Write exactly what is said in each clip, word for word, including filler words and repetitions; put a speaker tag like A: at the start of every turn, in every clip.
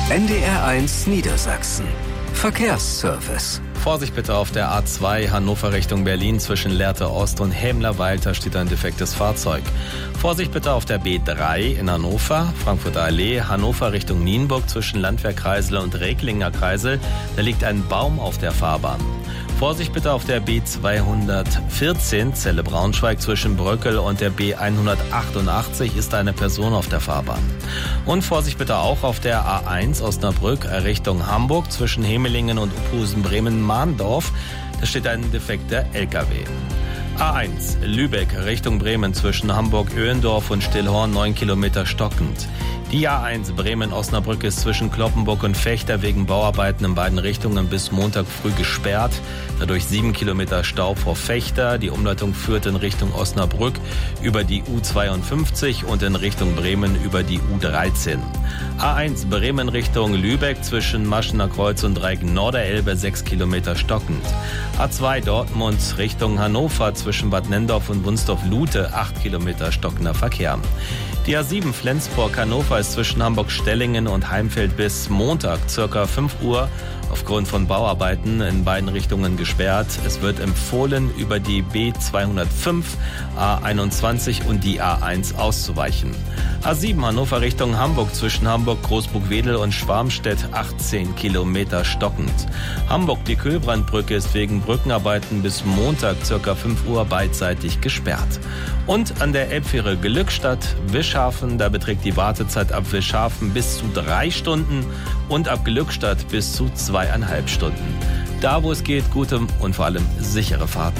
A: N D R eins Niedersachsen. Verkehrsservice.
B: Vorsicht bitte auf der A zwei Hannover Richtung Berlin zwischen Lehrte Ost und Hämlerwald, da steht ein defektes Fahrzeug. Vorsicht bitte auf der B drei in Hannover, Frankfurter Allee, Hannover Richtung Nienburg zwischen Landwehrkreisel und Recklinger Kreisel, da liegt ein Baum auf der Fahrbahn. Vorsicht bitte auf der B zweihundertvierzehn Celle-Braunschweig zwischen Bröckel und der B hundertachtundachtzig ist eine Person auf der Fahrbahn. Und Vorsicht bitte auch auf der A eins Osnabrück Richtung Hamburg zwischen Hemelingen und Uphusen-Bremen-Mahndorf, da steht ein defekter L K W. A eins Lübeck Richtung Bremen zwischen Hamburg-Öhendorf und Stillhorn neun Kilometer stockend. Die A eins Bremen-Osnabrück ist zwischen Kloppenburg und Vechta wegen Bauarbeiten in beiden Richtungen bis Montag früh gesperrt. Dadurch sieben Kilometer Stau vor Vechta. Die Umleitung führt in Richtung Osnabrück über die U zweiundfünfzig und in Richtung Bremen über die U dreizehn. A eins Bremen Richtung Lübeck zwischen Maschener Kreuz und Dreieck Norderelbe sechs Kilometer stockend. A zwei Dortmund Richtung Hannover zwischen Bad Nendorf und Wunsdorf-Lute acht Kilometer stockender Verkehr. Die A sieben Flensburg-Hannover ist zwischen Hamburg-Stellingen und Heimfeld bis Montag ca. fünf Uhr aufgrund von Bauarbeiten in beiden Richtungen gesperrt. Es wird empfohlen, über die B zweihundertfünf, A einundzwanzig und die A eins auszuweichen. A sieben Hannover Richtung Hamburg zwischen Hamburg-Großburg-Wedel und Schwarmstedt achtzehn Kilometer stockend. Hamburg, die Kühlbrandbrücke ist wegen Brückenarbeiten bis Montag ca. fünf Uhr beidseitig gesperrt. Und an der Elbfähre Glückstadt-Wischhafen, da beträgt die Wartezeit ab Wischhafen bis zu drei Stunden und ab Glückstadt bis zu zweieinhalb Stunden. Da, wo es geht, gute und vor allem sichere Fahrt.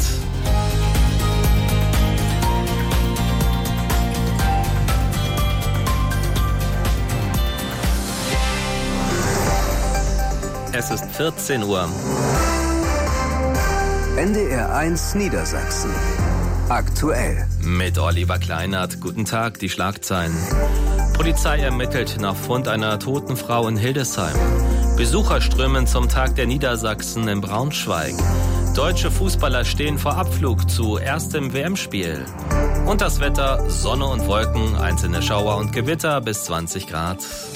B: Es ist vierzehn Uhr.
A: N D R eins Niedersachsen. Aktuell.
B: Mit Oliver Kleinert. Guten Tag, die Schlagzeilen. Polizei ermittelt nach Fund einer toten Frau in Hildesheim. Besucher strömen zum Tag der Niedersachsen in Braunschweig. Deutsche Fußballer stehen vor Abflug zu erstem W M-Spiel. Und das Wetter, Sonne und Wolken, einzelne Schauer und Gewitter bis zwanzig Grad.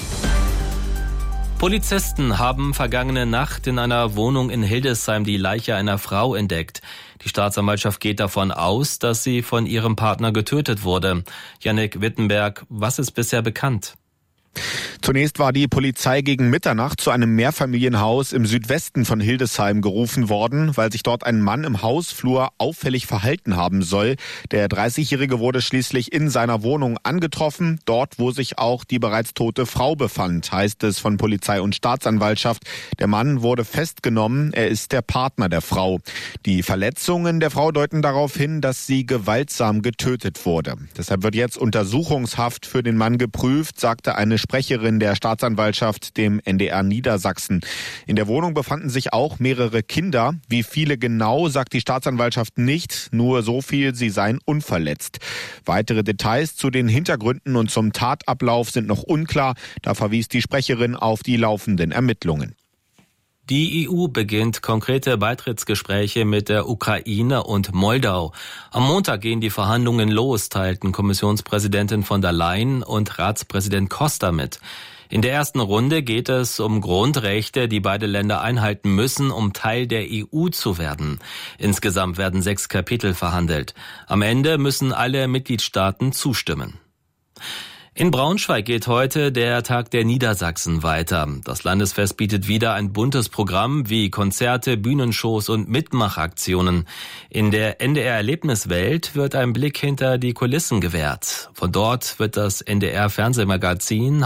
B: Polizisten haben vergangene Nacht in einer Wohnung in Hildesheim die Leiche einer Frau entdeckt. Die Staatsanwaltschaft geht davon aus, dass sie von ihrem Partner getötet wurde. Jannik Wittenberg, was ist bisher bekannt?
C: Zunächst war die Polizei gegen Mitternacht zu einem Mehrfamilienhaus im Südwesten von Hildesheim gerufen worden, weil sich dort ein Mann im Hausflur auffällig verhalten haben soll. Der dreißigjährige wurde schließlich in seiner Wohnung angetroffen, dort wo sich auch die bereits tote Frau befand, heißt es von Polizei und Staatsanwaltschaft. Der Mann wurde festgenommen, er ist der Partner der Frau. Die Verletzungen der Frau deuten darauf hin, dass sie gewaltsam getötet wurde. Deshalb wird jetzt Untersuchungshaft für den Mann geprüft, sagte eine Sprecherin der Staatsanwaltschaft dem N D R Niedersachsen. In der Wohnung befanden sich auch mehrere Kinder. Wie viele genau, sagt die Staatsanwaltschaft nicht, nur so viel, sie seien unverletzt. Weitere Details zu den Hintergründen und zum Tatablauf sind noch unklar. Da verwies die Sprecherin auf die laufenden Ermittlungen.
B: Die E U beginnt konkrete Beitrittsgespräche mit der Ukraine und Moldau. Am Montag gehen die Verhandlungen los, teilten Kommissionspräsidentin von der Leyen und Ratspräsident Costa mit. In der ersten Runde geht es um Grundrechte, die beide Länder einhalten müssen, um Teil der E U zu werden. Insgesamt werden sechs Kapitel verhandelt. Am Ende müssen alle Mitgliedstaaten zustimmen. In Braunschweig geht heute der Tag der Niedersachsen weiter. Das Landesfest bietet wieder ein buntes Programm wie Konzerte, Bühnenshows und Mitmachaktionen. In der N D R-Erlebniswelt wird ein Blick hinter die Kulissen gewährt. Von dort wird das N D R-Fernsehmagazin